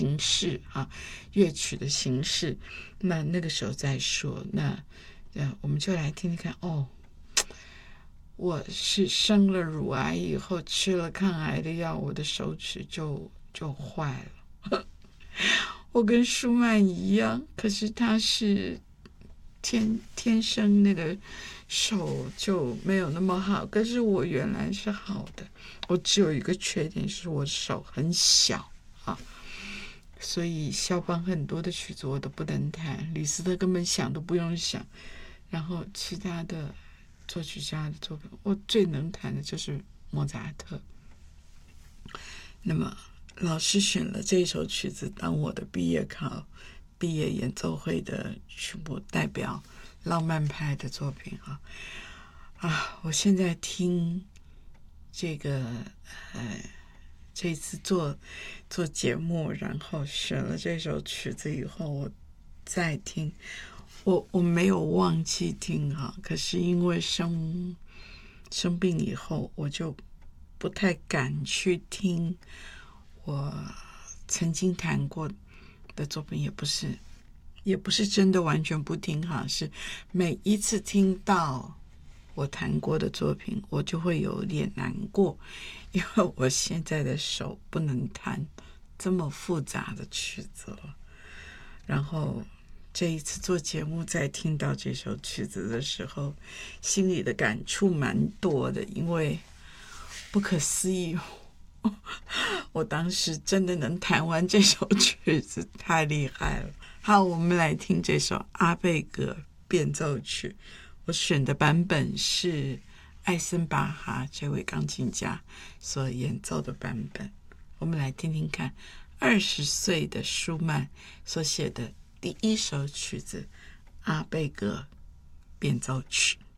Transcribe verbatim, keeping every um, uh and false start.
形式啊，乐曲的形式，那那个时候再说。那呃，我们就来听听看哦。我是生了乳癌以后吃了抗癌的药，我的手指就就坏了。我跟舒曼一样，可是他是天天生那个手就没有那么好，可是我原来是好的。我只有一个缺点，是我手很小啊，所以肖邦很多的曲子我都不能弹，李斯特根本想都不用想，然后其他的作曲家的作品，我最能弹的就是莫扎特。那么老师选了这首曲子当我的毕业考、毕业演奏会的曲目，代表浪漫派的作品啊啊！我现在听这个呃，这次做做节目，然后选了这首曲子以后，我再听。我我没有忘记听哈，可是因为生生病以后，我就不太敢去听我曾经弹过的作品，也不是也不是真的完全不听哈，是每一次听到我弹过的作品，我就会有点难过，因为我现在的手不能弹这么复杂的曲子了。然后这一次做节目在听到这首曲子的时候，心里的感触蛮多的，因为不可思议，我当时真的能弹完这首曲子，太厉害了。好，我们来听这首阿贝格变奏曲，我选的版本是艾森巴哈这位钢琴家所演奏的版本。我们来听听看二十岁的舒曼所写的第一首曲子阿贝格变奏曲。